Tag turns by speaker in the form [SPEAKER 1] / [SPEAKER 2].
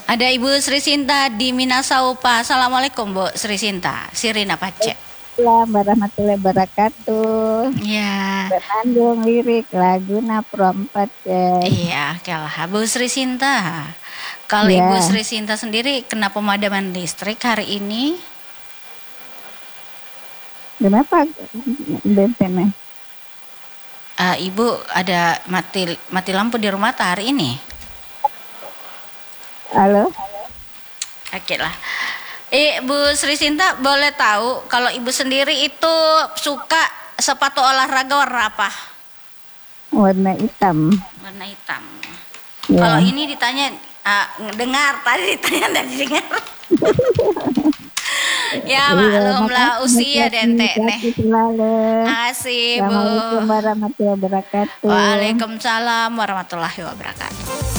[SPEAKER 1] Ada Ibu Sri Sinta di Minasaupa. Assalamualaikum Bu Sri Sinta. Sirina Pace.
[SPEAKER 2] Assalamualaikum warahmatullahi wabarakatuh.
[SPEAKER 1] Ya.
[SPEAKER 2] Benandung lirik lagu Prompat.
[SPEAKER 1] Iya, kalah Bu Sri Sinta. Kalau
[SPEAKER 2] Ya.
[SPEAKER 1] Ibu Sri Sinta sendiri kena pemadaman listrik hari ini?
[SPEAKER 2] Kenapa Bentene?
[SPEAKER 1] Ibu ada mati lampu di rumah hari ini?
[SPEAKER 2] Halo?
[SPEAKER 1] Oke lah. Bu Sri Sinta boleh tahu kalau Ibu sendiri itu suka sepatu olahraga warna apa?
[SPEAKER 2] Warna hitam.
[SPEAKER 1] Warna hitam.
[SPEAKER 2] Ya.
[SPEAKER 1] Kalau ini ditanya dengar, tadi ditanya dan dengar. Ya maklumlah usia dente nih. Makasih Bu.
[SPEAKER 2] Assalamualaikum warahmatullahi wabarakatuh.
[SPEAKER 1] Waalaikumsalam warahmatullahi wabarakatuh.